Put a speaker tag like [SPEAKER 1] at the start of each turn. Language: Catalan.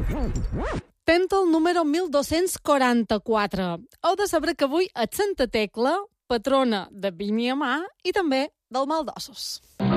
[SPEAKER 1] Tenta el número 1244. Heu de saber que avui és Santa Tecla, patrona de Vinyamar i també del mal d'ossos.